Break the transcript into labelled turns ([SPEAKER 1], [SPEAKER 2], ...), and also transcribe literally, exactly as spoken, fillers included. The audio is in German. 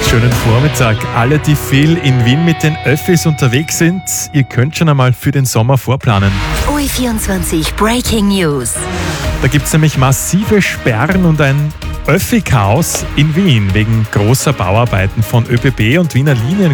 [SPEAKER 1] Schönen Vormittag. Alle, die viel in Wien mit den Öffis unterwegs sind, ihr könnt schon einmal für den Sommer vorplanen.
[SPEAKER 2] O E vierundzwanzig Breaking News.
[SPEAKER 1] Da gibt es nämlich massive Sperren und ein Öffi-Chaos in Wien wegen großer Bauarbeiten von ÖBB und Wiener Linien.